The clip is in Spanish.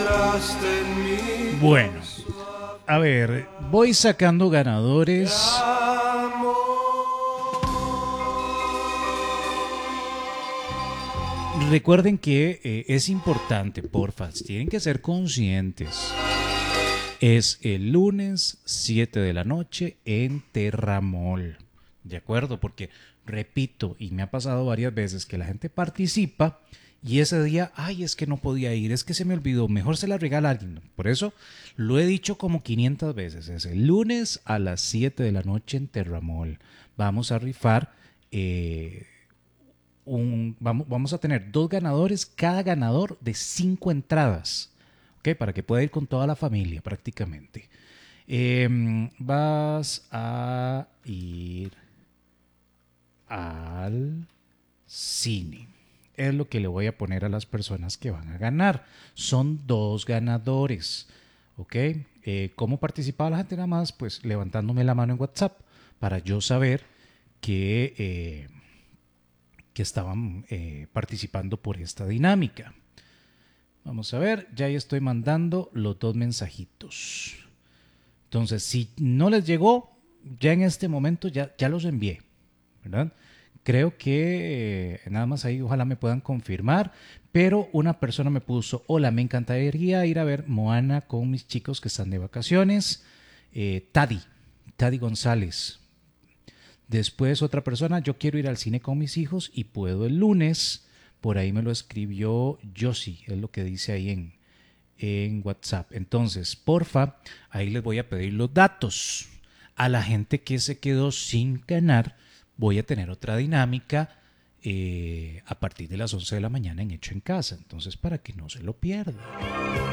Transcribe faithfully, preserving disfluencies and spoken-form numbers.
Bueno, a ver, voy sacando ganadores. Recuerden que eh, es importante, porfa, tienen que ser conscientes. Es el lunes siete de la noche en Terramol. ¿De acuerdo? Porque, repito, y me ha pasado varias veces que la gente participa y ese día, ay, es que no podía ir, es que se me olvidó, mejor se la regala a alguien. Por eso lo he dicho como quinientas veces. Es el lunes a las siete de la noche en Terramol. Vamos a rifar... Eh, Un, vamos, vamos a tener dos ganadores, cada ganador de cinco entradas, ¿ok? Para que pueda ir con toda la familia prácticamente. Eh, vas a ir al cine. Es lo que le voy a poner a las personas que van a ganar. Son dos ganadores, ¿ok? Eh, ¿Cómo participaba la gente? Nada más, pues levantándome la mano en WhatsApp para yo saber que... Eh, que estaban eh, participando por esta dinámica. Vamos a ver, ya estoy mandando los dos mensajitos. Entonces, si no les llegó, ya en este momento ya, ya los envié, ¿verdad? Creo que eh, nada más ahí, ojalá me puedan confirmar, pero una persona me puso, hola, me encantaría ir a ver Moana con mis chicos que están de vacaciones. Eh, Tadi, Tadi González. Después otra persona, yo quiero ir al cine con mis hijos y puedo el lunes. Por ahí me lo escribió Josie, es lo que dice ahí en, en WhatsApp. Entonces, porfa, ahí les voy a pedir los datos. A la gente que se quedó sin ganar, voy a tener otra dinámica eh, a partir de las once de la mañana en Hecho en Casa. Entonces, para que no se lo pierdan.